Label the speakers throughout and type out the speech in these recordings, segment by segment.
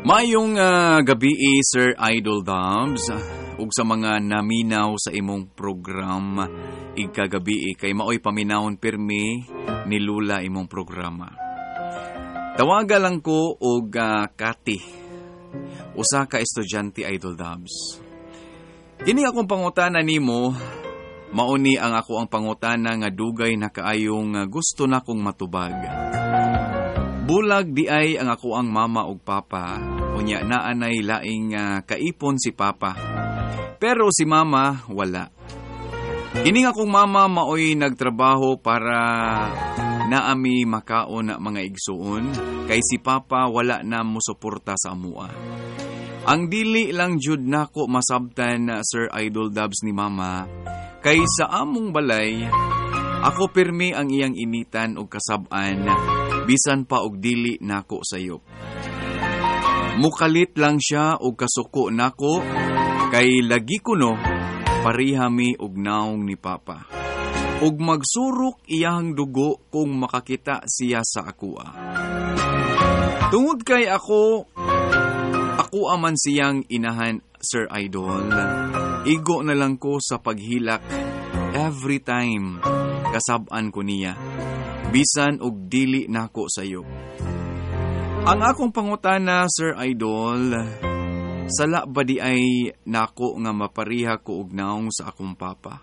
Speaker 1: Maayong gabi, Sir Idol Dubs, ug sa mga naminaw sa imong program igkagabi kay maoy paminawon pirmi ni Lula imong programa. Tawaga lang ko og Kati, usa ka estudyante, Idol Dubs. Kini akong pangutana nimo, mauni ang ako ang pangutana nga dugay na kaayong gusto na kong matubag. Bulag di ay ang ako ang mama ug papa, unya naanay laing kaipon si papa. Pero si mama wala. Kini akong mama maoy nagtrabaho para naami makaon na mga igsuon, kay si papa wala na mosuporta sa amua. Ang dili lang jud nako masabtan, Sir Idol Dubs, ni mama, kay sa among balay ako pirmi ang iyang initan og kasab-an, bisan pa og dili nako sayop. Mukalit lang siya og kasuko nako, kay lagi kuno parihami og naong ni papa. Ug magsurok iyang dugo kung makakita siya sa akua. Tungod kay ako aman siyang inahan, Sir Idol, igo na lang ko sa paghilak every time kasab-an ko niya, bisan og dili nako sayo. Ang akong pangutana, Sir Idol, sala ba di ay nako nga mapariha ko og naong sa akong papa?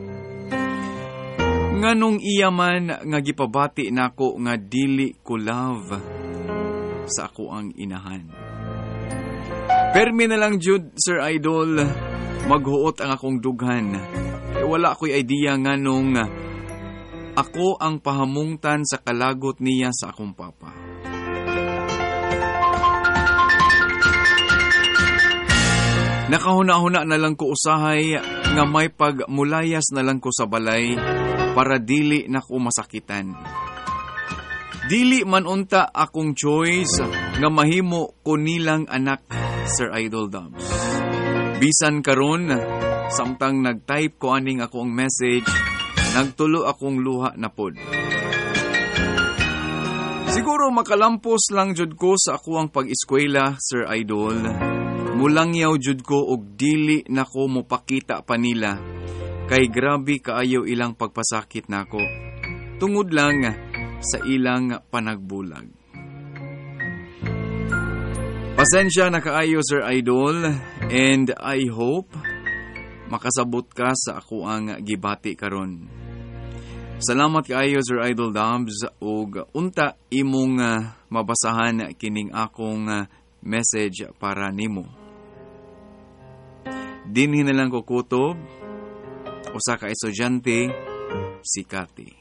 Speaker 1: Nganong iya man nga gipabati nako nga dili ko love sa ako ang inahan. Permi na lang jud, Sir Idol, maghuot ang akong dughan. Wala ako'y idea nganong ako ang pahamungtan sa kalagot niya sa akong papa. Nakahuna-huna na lang ko usahay nga may pagmulayas na lang ko sa balay para dili na ko masakitan. Dili man unta akong choice nga mahimo ko nilang anak, Sir Idol Dubs. Bisan karon, samtang nag-type ko aning akong message, nagtulo akong luha na pod. Siguro makalampos lang jud ko sa ako ang pag-eskwela, Sir Idol. Mulangyaw jud ko og dili nako mopakita pa nila, kay grabe kaayo ilang pagpasakit nako. Tungod lang sa ilang panagbulag. Pasensya na kaayo, Sir Idol, and I hope makasabot ka sa ako ang gibati karon. Salamat kaayo, Sir Idol Dubs, ug unta imong mabasahan kining akong message para nimo. Dinhi na lang ko kutob, usa ka estudyante, si Kati.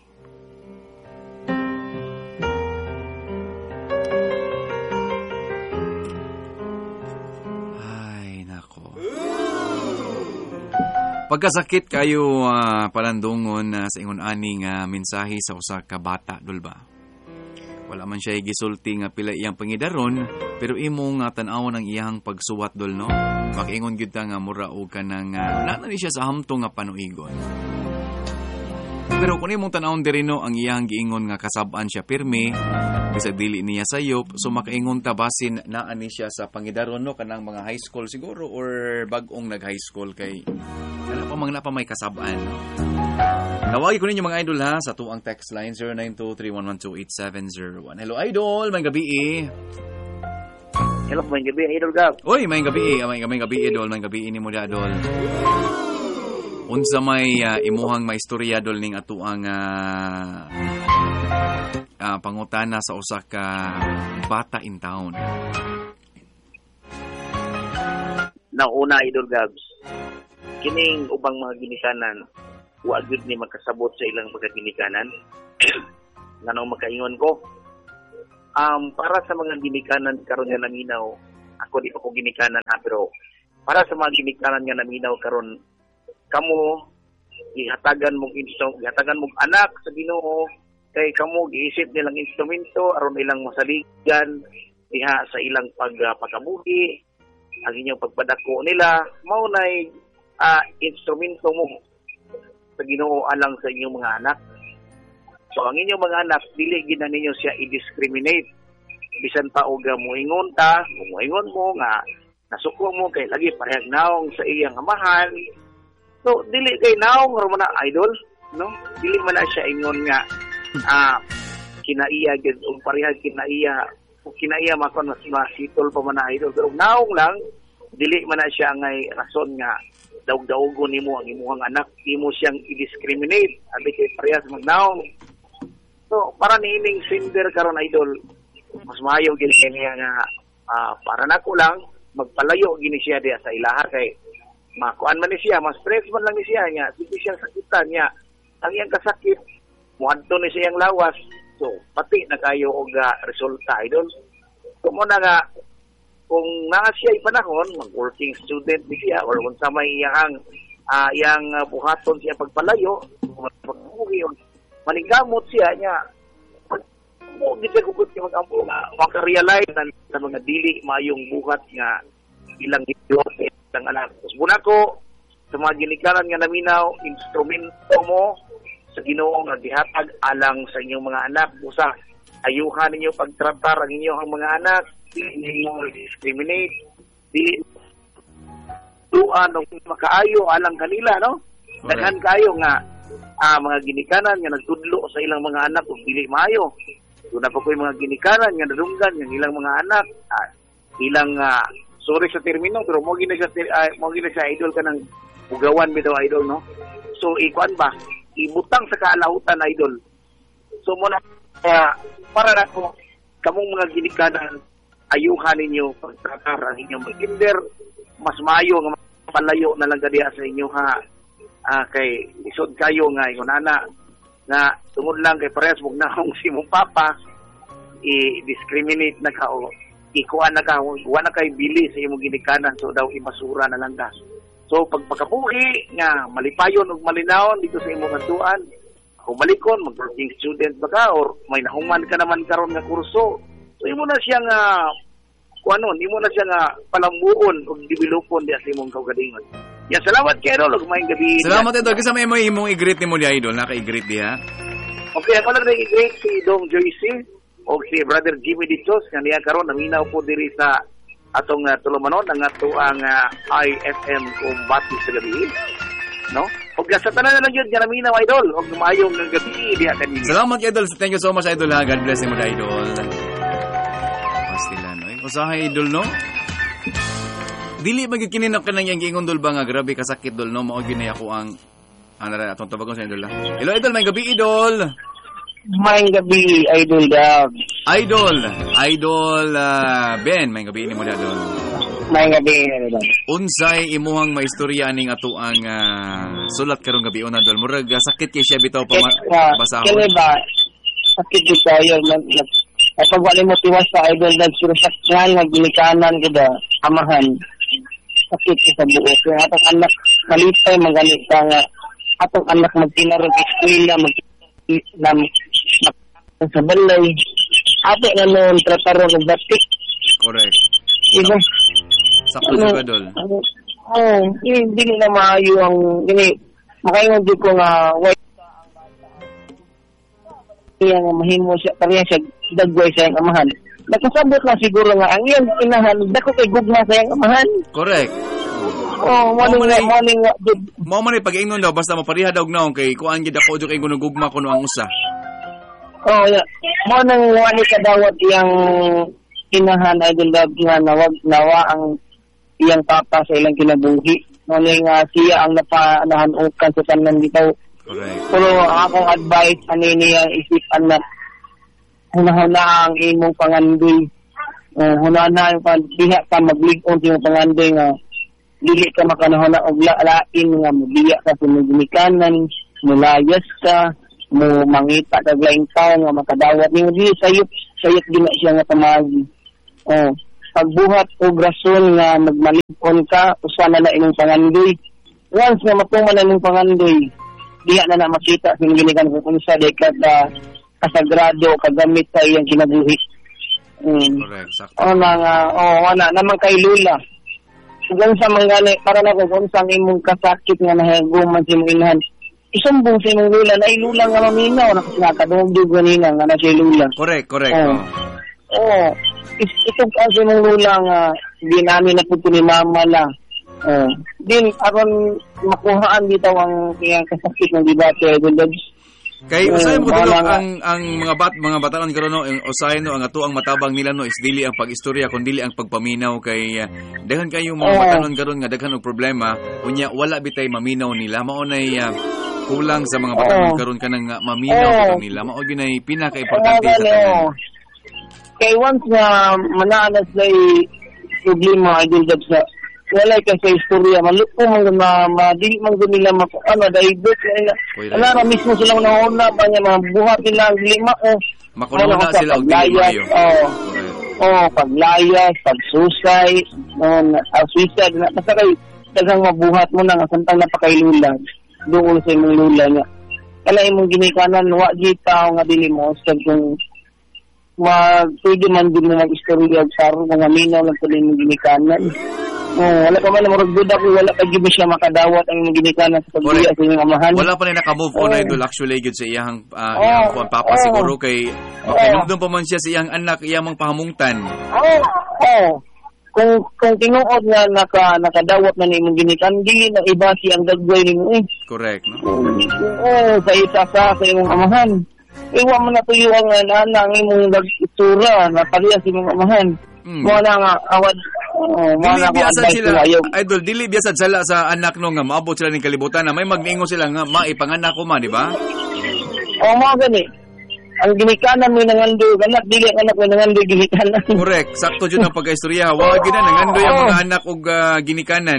Speaker 1: Pagkasakit kayo palandungon sa ingon aning mensahe sa usa ka bata, dul ba? Wala man siya gisulti nga pila iyang pangidaron, pero imong tan-awon ang iyang pagsuwat, dul, no? Makiingon gyud ta nga mura og kanang nanani siya sa hamtong nga panuigon. Pero kung imong tan-awon diri, no, ang iyang giingon nga kasab-an siya pirmi, bisag dili niya sayop, so makaingon ta basin naani siya sa pangidaron, no, kanang mga high school siguro or bag-ong nag-high school, kay na pa may kasabaan, no? Tawagin ko ninyo mga idol, ha, sa tuang text line 0923-112-8701. Hello, idol, may gabi
Speaker 2: Hello, may gabi, idol Gab.
Speaker 1: Oy, may gabi idol, may gabi ni mo da, idol. Unsa may imuhang maistorya, idol, ning atuang pangutana sa usa ka bata in town.
Speaker 2: Nauna, idol Gabs, kining ubang mga ginikanan, wa gyud ni makasabot sa ilang pagkaginikanan. Nganong makaingon ko, para sa mga ginikanan karon nga naminaw, ako di pa ko ginikanan, pero para sa mga ginikanan nga naminaw karon, kamo ihatagan mong anak sa Ginoo, kay kamo giisip nilang instrumento aron ilang masaligan diha sa ilang pagkabuhi, ang inyong pagpadako nila mao nay instrumento mo sa Ginoo alang sa inyong mga anak. So ang inyong mga anak, dili gid na ninyo siya i-discriminate bisan pa og moingon ta, moingon mo nga nasuko mo kay lagi parehag naong sa iyang amahan. So dili kay naong ro man idol, no? Dili man na siya ingon nga kinaiya gid og parehag kinaiya makon mas masitol pa man na idol. Pero naong lang dili man na siya ngay rason nga daog-daogon nimo ang imong anak, imo siyang i-discriminate abi kay parehas magnaong. So para niining sender karon idol, mas maayo gid niya nga para nako lang magpalayo gini siya diya sa ilaha kay makuan man ni siya, mas stress man lang ni siya niya, sige siyang sakitan niya. Ang iyang kasakit muadto ni siyang lawas. So pati na kayo og resulta idol. So mo na nga kung naa siya panahon mag-working student di siya or kung sa may iyang buhaton siya pagpalayo, manigamot siya niya. Mo di siya kugut siya mag-ampo maka-realize na mga dili mayong buhat nga ilang idiote ang anak. Muna ko sa mga ginikanan nga naminaw, instrumento mo sa Ginoo nga gihatag alang sa inyong mga anak. Usa ayuhan ninyo pagtratar ang inyong mga anak, dili ninyo discriminate, dili tuan og makaayo alang kanila, no? Daghan kayo nga mga ginikanan nga nagtudlo sa ilang mga anak ug dili maayo. Doon pa ko'y mga ginikanan nga nadunggan ng ilang mga anak, ilang sorry sa termino, pero mo gina siya idol ka ng ugawan bitaw idol, no? So ikuan ba ibutang sa kaalautan idol. So mo na para na ko kamong mga ginikanan ayuhan ninyo pagtratar ang inyong mga kinder, mas maayo nga palayo na lang kadiya sa inyo kay isod kayo nga ingonana nga tungod lang kay parehas mong naong si mong papa i-discriminate na ka o ikuha na ka, wala kay bili sa imong ginikanan, so daw imasura na lang ka. So pagpakabuhi nga malipayon ug malinawon dito sa imong adtuan, kung malikon mag-working student ba ka or may nahuman ka naman karon nga kurso, so imo na siya nga imo na siya nga palambuon ug developon diya sa imong kaugalingon. Ya, salamat kay Idol ug maayong gabi.
Speaker 1: Salamat Idol, kasi may imong i-greet nimo di Idol, naka-i-greet diha.
Speaker 2: Okay, ako lang nag-i-greet si Dong Joyce o si Brother Jimmy Dichos nga niya karon naminaw po diri sa atong tulumanon ang atuang IFM kung bati sa gabi, no? Og sa tanan na lang yun nga naminaw Idol og maayong gabi diha kanina.
Speaker 1: Salamat kay Idol, thank you so much Idol ha. God bless mo Idol. Pastilan oy. Usahay Idol no? Dili magid kini na kanang yang giingon Dol ba nga grabe kasakit Dol no, mao gyud ako ang ra atong tawagon sa Idol. Hello Idol, may gabi Idol.
Speaker 3: May gabi Idol Dab.
Speaker 1: Idol Ben, may gabi ni mo Idol.
Speaker 3: May gabi Idol.
Speaker 1: Unsay imuhang maistorya ning ato ang sulat karong gabi on Idol. Murag sakit kay siya bitaw pa basahon.
Speaker 3: Kini ba sakit gyud kayo kapag wala mo tiwas sa Idol Dab suro sakyan nga ginikanan kada amahan. Sakit sa buo. Kaya atong anak malipay magalit ka nga atong anak magtinarog eskwela sa balay. Ato nga noon trataro ng batik.
Speaker 1: Correct.
Speaker 3: Diba?
Speaker 1: Sakto sa Idol.
Speaker 3: Hindi na maayo ang makaingon di ko nga white iya nga mahimo siya pareha siya dagway sa iyang amahan. Nakasabot na siguro nga ang iyang inahan dako kay gugma sa iyang amahan.
Speaker 1: Correct.
Speaker 3: Mo
Speaker 1: man pag-ingnon daw basta mapareha daw naon kay kuan gid ako kay gunugugma kuno ang usa.
Speaker 3: Mo nang wani ka dawat iyang inahan Idol Dab nga nawa ang iyang papa sa ilang kinabuhi. Mo nga siya ang napaanahanukan sa tanan bitaw.
Speaker 1: Correct.
Speaker 3: Pero akong advice ani niya isipan na hunahuna ang imong pangandoy. Hunahuna ang diha ka maglig-on sa imong pangandoy nga dili ka makanahuna og lain nga mobiya ka sa ginikanan, mulayas ka, mo mangita kag laing tawo nga makadawat nimo dili sayop gina siya nga pamagi. Pagbuhat og rason nga magmalig-on ka usa na imong pangandoy. Once nga matuman na imong pangandoy, diha na makita sa ginikanan kung unsa day kada kasagrado kagamit sa iyang kinabuhi.
Speaker 1: Correct. Sakto.
Speaker 3: Wala naman kay lula. Kung sa mga para na kung sa imong kasakit nga nahaguman sa imong inahan, isumbong sa imong lula na ilula nga maminaw na kasi nakadugdug ganina nga na siya lula.
Speaker 1: Correct.
Speaker 3: ito kasi mong lula nga di namin na po ni mama la. Din aron makuhaan dito ang kiyang kasakit ng debate Idol Dabs.
Speaker 1: Kay usahay mo dulog ang mga batanon karon no, usahay no ang ato ang matabang nila no is dili ang pag-istorya kun dili ang pagpaminaw kay daghan kayo mga batanon karon nga daghan og problema unya wala bitay maminaw nila mao nay kulang sa mga batanon karon kanang maminaw nila mao ginay pinaka-importante sa tanan.
Speaker 3: Kay once nga mananas lay problema Idol Dabs wala ka sa istorya maluko man madili man nila divert na mismo silang nauna pa niya mga buhat nila ang lima
Speaker 1: makuluna sila og dili maayo
Speaker 3: paglayas pagsusay suicide na basta kay daghang mabuhat mo na samtang napakailula doon sa imong lula niya kala imong ginikanan wa gitaw nga dili mo sa kung pwede man din mo mag-istorya sa mga minaw lang tuloy mong ginikanan. Wala pa man murag duda ko wala pa gyud siya makadawat ang ginikanan sa pagbiya sa inyong amahan.
Speaker 1: Wala pa rin naka-move on Idol actually gyud sa iyang papa siguro kay makinumdum pa man siya sa iyang anak iyang pahamungtan. Kung tinuod nga nakadawat na nimong ginikanan dili na iba siyang gagaway nimo Correct no.
Speaker 3: Sa isa sa imong amahan. Iwa mo na tuyo ang nanang imong nagitsura na pariya sa imong amahan. Mo na nga awad
Speaker 1: dili biasa sila Idol dili biasa sila sa anak no nga maabot sila ning kalibutan na may magningo sila nga maipanganak ko man di ba?
Speaker 3: Mo gani ang ginikanan mo nangandoy anak dili ang anak mo nangandoy ginikanan.
Speaker 1: Correct sakto jud ang pagkaistorya wa gid na nangandoy ang mga anak og ginikanan.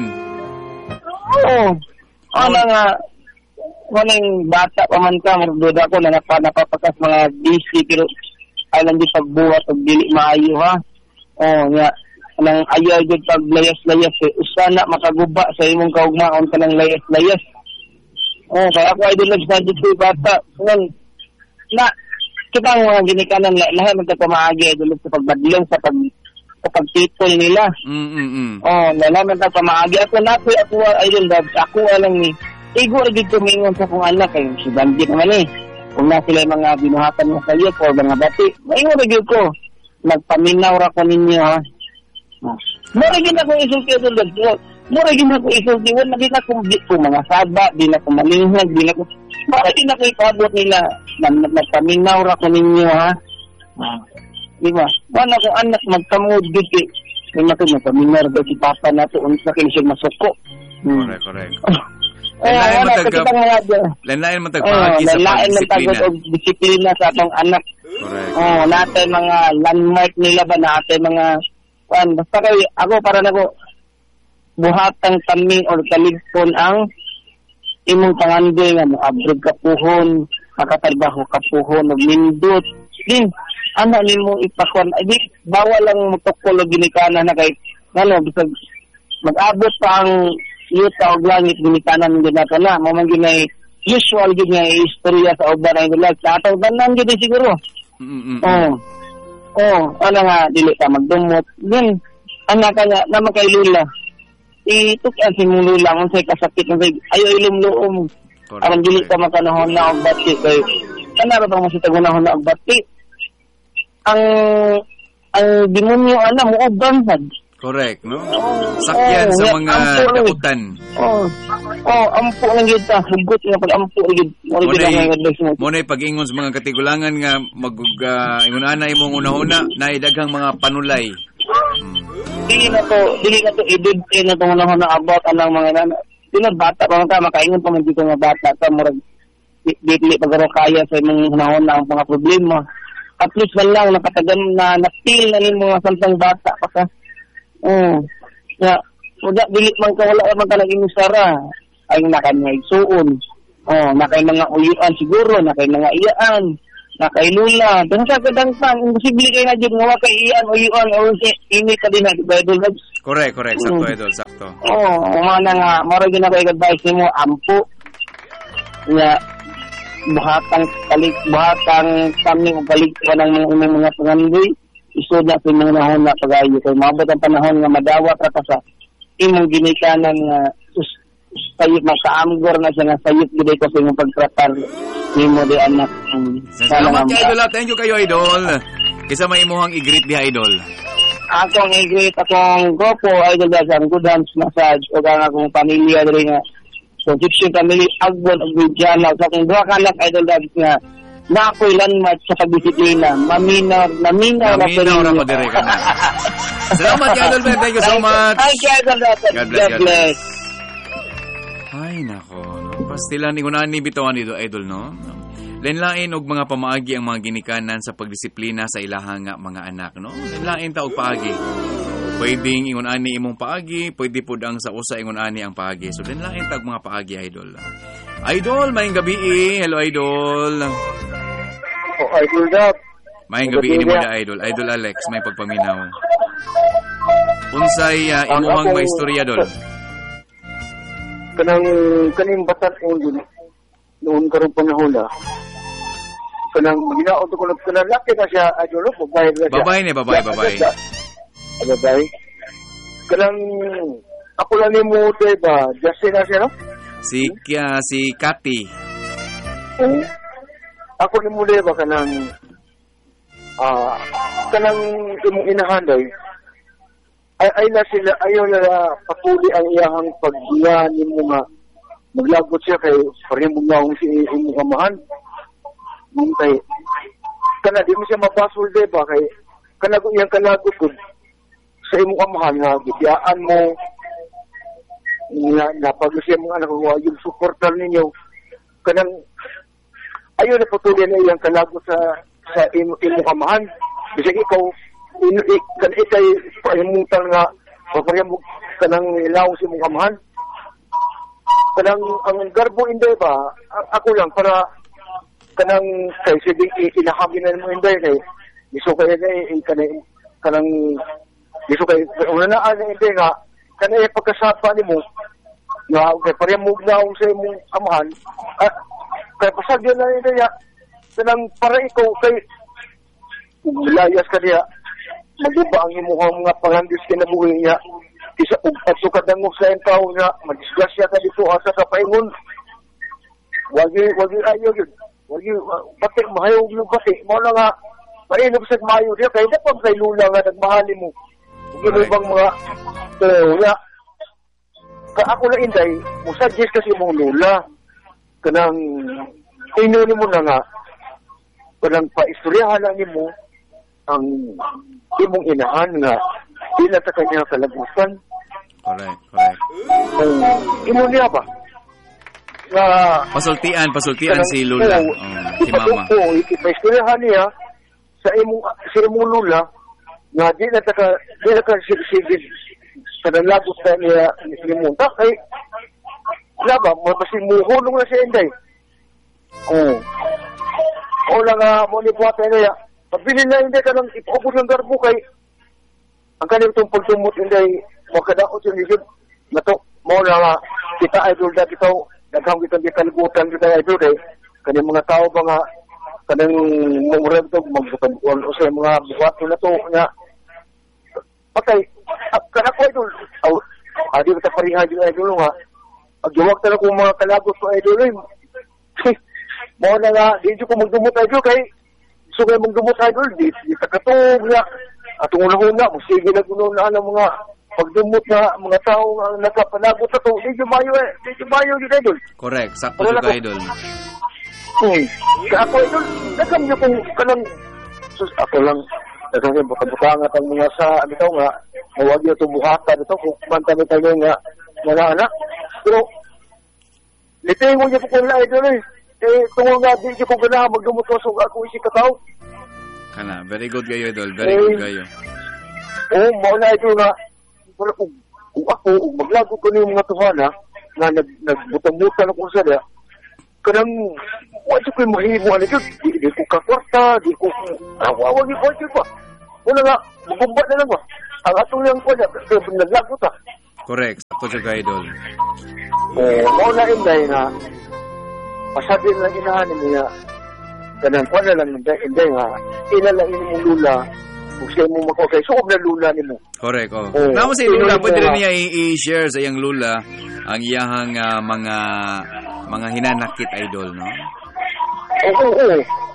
Speaker 3: Ana nga walang bata pa man ka magduda ko na napapakas mga DC pero alam di pagbuhat og dili maayo ha. Nga nang ayaw jud pag layas-layas usa na makaguba sa imong kaugmaon kanang layas-layas. Kaya ako Idol Dabs na jud bata na kita mga ginikanan lahat man ta pamaagi Idol Dabs sa pagbadlong sa pagtitol nila. Nalaman ta pamaagi ako Idol Dabs ako alang ni igor gid ko mingon sa kong anak kay si Bandi naman kung na sila mga binuhatan mo sa iyo o mga bati maingon gid ko nagpaminaw ra ko ninyo ha. Mura gina ko isulti Idol Dabs. Mura gina ko isulti. Wala gina ko mga saba, di na ko malingag, di na ko... Mura gina ko ipabot nila. Nagpaminaw ra ko ninyo, ha? Diba? Wala ko anak magkamud dito. May nagpaminaw ra si Papa na to. Unsa kayo siya masuko.
Speaker 1: Correct. Lain man tagpahagi sa
Speaker 3: disiplina sa atong anak.
Speaker 1: Correct.
Speaker 3: Natay mga landmark nila ba natay mga basta kay ako para nako buhatang taming or kaligpon ang imong pangandoy nga abroad ka puhon makatrabaho ka puhon og nindot din ana nimo ipakon di bawal lang motokol og ginikanan na kay bisag mag-abot pa ang yuta og langit ginikanan nila nato na mo man ginay usual gid nga istorya sa uban ang lag sa atong tanan gid siguro. Ano nga, dili ka magdumot. Then, anak ka nga, naman kay Lula. Itukan si mong Lula, kung sa'y kasakit, kung sa'y ayaw ilum-luom. Parang dili ka makanahon na ang bati. Kaya, kanara bang masitagunahon na ang bati? Ang demonyo, muubang sad.
Speaker 1: Correct, no? Sakyan sa mga dautan.
Speaker 3: Ampo lang yun ta. Hugot nga pag-ampo yun.
Speaker 1: Muna pag-ingon sa mga katigulangan nga ingunana imong una-una na idaghang mga panulay.
Speaker 3: Dili na to i-dead na to una-una about anang mga nana. Bata pa man ka, makaingon pa man dito nga bata ka. Murag, dili pagkaro kaya sa imong una-una ang mga problema. At least man lang, nakatagan na napil na rin mga santang bata pa ka. Dili man ka wala man ka naging sara ay nakanya igsuon nakay mga uyuan siguro nakay mga iyaan nakay lula dan sa kadangtang imposible kay na jud nga kay iyaan uyuan o ini ka din Idol Dabs.
Speaker 1: Correct sakto Idol sakto.
Speaker 3: Mana nga mara gyud na kay advice nimo ampo nga buhatang kami og kaligtan ng mga pangandoy isod na sa mga nahon na pag-ayo. Kaya maabot ang panahon nga madawat at sa imong ginikanan nga sayip makaamgor na siya nga sayip gid ko sa imong pagtratar nimo di anak.
Speaker 1: Salamat kay Idol. Thank you kayo Idol. Kisa may imuhang i-greet diha idol.
Speaker 3: Akong i-greet akong grupo, Idol Dabs, ang Good Hands Massage, o ang akong pamilya rin nga. So, Gypsy family, Agbon, Agbidyana, sa akong duha kanak, Idol Dabs nga, na ako'y landmark sa pagdisiplina. Naminaw na
Speaker 1: padiri ka na. Salamat, Idol Ben. Thank you so much.
Speaker 3: Thank you, Idol Dabs.
Speaker 1: God bless. Ay, nako. No? Pastilan, ingunahan ni bitawan dito, Idol, no? Lain-lain og mga pamaagi ang mga ginikanan sa pagdisiplina sa ilahang mga anak, no? Lain-lain ta og paagi. Pwedeng ingon ani imong paagi, pwede pud ang sa usa ingon ani ang paagi. So lain-lain ta og mga paagi, Idol. Idol, maayong gabi. Hello, Idol.
Speaker 3: Idol Dabs.
Speaker 1: Maayong gabi ni mo da, Idol. Idol Alex, may pagpaminaw. Unsay imuhang maistorya, Idol?
Speaker 3: Kaning batat ko noon karon panahon na. Kanang ginaon ko kanang laki na siya, Idol, babae na siya.
Speaker 1: Babae.
Speaker 3: Babae. Kanang ako lang ni mo, diba? Justin na siya, no?
Speaker 1: Si Cathy.
Speaker 3: Ako ni mo, diba? Kanang imong inahanday. Ay na sila, ayaw na papuli ang iyahang pagbiya ni mo nga maglagot siya kay parehong bugnaong si imong kamahan. Kay kana di mo siya mapasol, diba? Kay iyang kalagot ko sa imong kamahan nga bigyan mo nga napag-siya mga anak ko yung supportal ninyo. Kanang ayaw na patuloy na iyang kalagot sa imong kamahan. Bisag ikaw kan ikay pahimutan nga paparehong kanang ilaw sa imong kamahan. Kanang ang garbo inday ba ako lang para kanang kay sige inahabi na mo inday kay iso kay kanang iso kay una na inday nga kanay pagkasapa nimo nga kay parehong mugnaw sa imong amahan kay pasagyan na inday kanang para ikaw kay layas ka niya magiba ang imong mga pangandis kinabuhi niya isa at sukadangog sa entaw nga madisgrasya ka dito asa ka paingon wagi ayo yun wagi pati mahayog yung pati mo na nga mainom sa mayo diya kaya napag kay lula nga nagmahali mo ginubang mga nga ako na inday musuggest kasi mong lula kanang inuni mo na nga kanang paistoryahan na ni mo ang imong inahan nga ila sa kanya kalagusan.
Speaker 1: Correct.
Speaker 3: Imo niya ba? Nga
Speaker 1: pasultian si Lula. Si Mama.
Speaker 3: Ipaistoryahan niya sa imong Lula nga di na sigid sa nalagot na niya ni Munta kay laba mapasimuhulong na siya inday. O lang mo ni buhatan niya pabili na hindi ka nang ipaubos ng garbo kay ang kanil itong pagtumot hindi makadaot yung isip na to mo na nga kita Idol Dabs ito daghang kita di kalibutan kita Idol kay kaning mga tao ba nga kanang murag to magbukan o sa mga buhat na to nga patay kanako Idol adi kita pariha yung Idol nga agduwag ta na kung mga kalagot to Idol mo na nga di ko magdumot Idol kay so kay magdumot Idol di takatog nga atong una musige na kuno na ang mga pagdumot na mga tao nga nakapanagot ato di mayo di Idol.
Speaker 1: Correct, sakto jud Idol.
Speaker 3: Ako Idol nakam niyo kung kanang sus ako lang kasi buka-buka ang mga sa bitaw nga huwag niyo tubuhatan ito kung mantami tayo nga mga anak pero litingon niyo po kung Idol tungod nga di ko ganahan magdumot ko so ako isip katao.
Speaker 1: Kana, very good kayo, Idol. Very good kayo.
Speaker 3: Mao na ito nga, kung ako, maglago ko na yung mga tuhana, nga nagbutang-butang ako sa da, kanang, wala ko yung mahimo, di ko kakwarta, di ko, awawag yung kwarta pa. Wala nga, magumba na lang ba? Ang atong lang ko na, naglago ta.
Speaker 1: Correct, sakto siya Idol.
Speaker 3: Mao na inday nga, pasabi na inahanin niya, kanang ko na lang hindi nga ilalain mo lula kung siya mo makakay suob na lula ni mo.
Speaker 1: Correct, Namo si Lula, pwede rin niya i-share sa iyang Lula ang iyahang mga hinanakit Idol, no?
Speaker 3: Oo.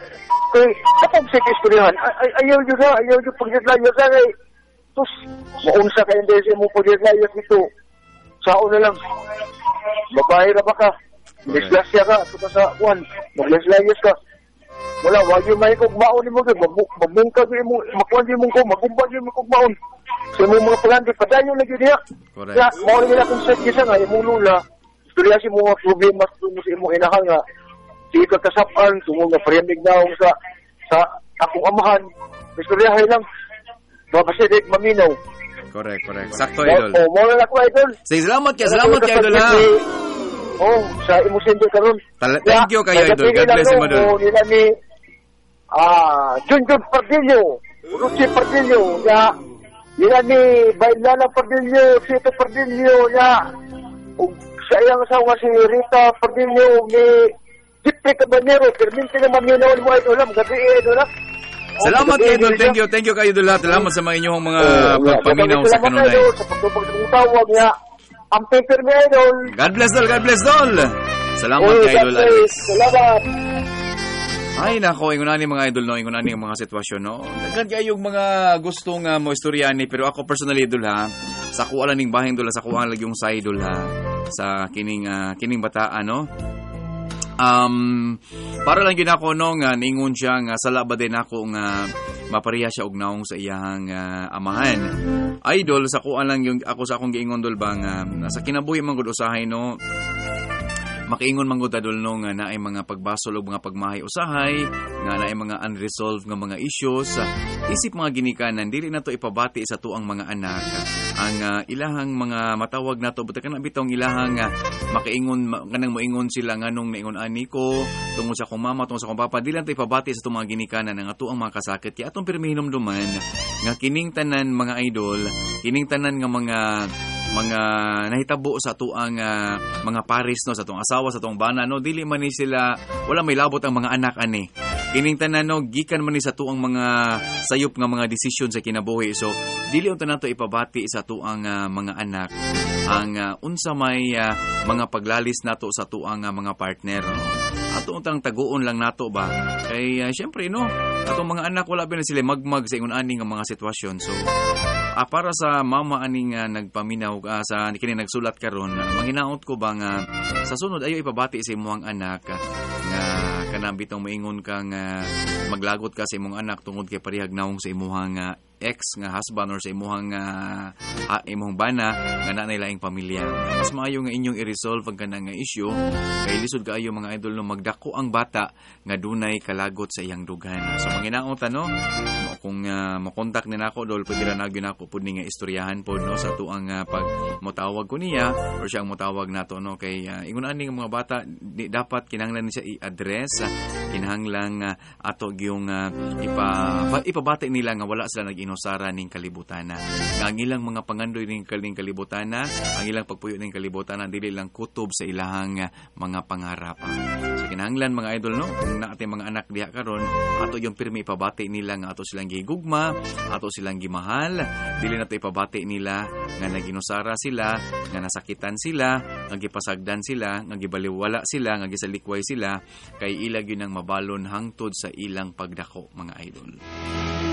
Speaker 4: Kaya kapag sa istoryahan, ayaw nyo pagdadlayas na kay tapos maunsa kayo dahil sa mong pagdadlayas dito. Sao na lang. Babae na ba ka? Leslasya ka. Ito ka sa kuwan. Magleslayas ka. Wala, wag yung may kugmaon ni mo. Magbungkag yung mo. Makuhan yung mong ko. Magumbag yung mong kugmaon. Sa mga pagandi, padayon na yun niya. Kaya, mawala nila kung sa kisa nga, yung mong lula. Istorya si mga problema sa imong inahal nga. Di ka kasapan, tungo nga pariyamig na sa akong amahan. Istoryahay lang. Mga pasidik, maminaw.
Speaker 1: Correct. Sakto, Idol.
Speaker 4: Mawala na ko, Idol.
Speaker 1: Sige, salamat kay Idol, ha?
Speaker 4: Sa emosyon din karon.
Speaker 1: Thank you kayo, Idol. God bless you, Idol.
Speaker 4: Nila ni Junjun Pardillo, Ruchi Pardillo, nila ni Bailana Pardillo, Sito Pardillo, sa iyang asawa si Rita Pardillo, ni Jipre Cabanero, perminti na maminaw mo, Idol, gabi, Idol,
Speaker 1: Salamat kayo, Idol. Thank you kayo, Idol. Salamat sa mga inyong mga pagpaminaw sa kanunay.
Speaker 4: Sa pagtupag sa tawag niya, ang paper ni Idol.
Speaker 1: God bless, Dol. Salamat kay Idol Alex.
Speaker 4: Salamat.
Speaker 1: Ay, nako, ingunan ni mga Idol, no? Ingunan ni mga sitwasyon, no? Nagkan kayo yung mga gustong mo istoryani, pero ako personally, Idol, ha? Sa kuha lang ng bahay, Idol, sa kuha lang yung sa Idol, ha? Sa kining bataan, no? Para lang yun ako no nga ningon siya nga sala ba din ako nga mapariya siya og naong sa iyang amahan. Idol sa kuan lang yung ako sa akong giingon dol ba nga sa kinabuhi man gud usahay no makaingon man gud adol no nga naay mga pagbasol og mga pagmahay usahay nga naay mga unresolved nga mga issues isip mga ginikanan dili nato ipabati sa tuang mga anak ang ilahang mga matawag nato buta kana bitong ilahang makaingon kanang moingon sila nganong naingon ani ko tungod sa akong mama tungod sa akong papa dili nato ipabati sa tuang mga ginikanan nga tuang mga kasakit kay atong pirmihinom duman nga kining tanan mga idol kining tanan nga mga nahitabo sa tuang mga paris no sa tuang asawa sa tuang bana no dili man ni sila wala may labot ang mga anak ani kining tanan no gikan man ni sa tuang mga sayop nga mga desisyon sa kinabuhi so dili unta nato ipabati sa tuang mga anak ang unsa may mga paglalis nato sa tuang mga partner no ato untang taguon lang nato ba kay syempre no atong mga anak wala ba na sila magmag sa ingon ani nga mga sitwasyon so para sa mama aning nagpaminaw sa kini nagsulat karon manghinaot ko ba nga sa sunod ayo ipabati sa imong anak nga kanang bitong moingon kang maglagot ka sa imong anak tungod kay parihag naong sa imong ex nga husband or sa imong bana nga nanay laing pamilya mas maayo nga inyong i-resolve ang kanang issue kay lisod kaayo mga idol no magdako ang bata nga dunay kalagot sa iyang dugan so manghinaot no kung makontak ni nako dol pwede ra nagyon ako pud ni nga istoryahan pod no sa tuang pag motawag ko niya or siyang motawag nato no kay ingon ani nga mga bata dapat kinahanglan ni siya i-address kinahanglan ato gyung ipabati nila nga wala sila nag-inosara ning kalibutana nga ang ilang mga pangandoy ning kalibutana ang ilang pagpuyo ning kalibutana dili lang kutob sa ilahang mga pangarap so kinahanglan mga idol no kung naate mga anak diha karon ato yung pirmi ipabati nila nga ato silang gigugma ato silang gimahal dili nato ipabati nila nga naginusara sila nga nasakitan sila nga gipasagdan sila nga gibaliwala sila nga gisalikway sila kay ilag yun ang mabalon hangtod sa ilang pagdako mga idol.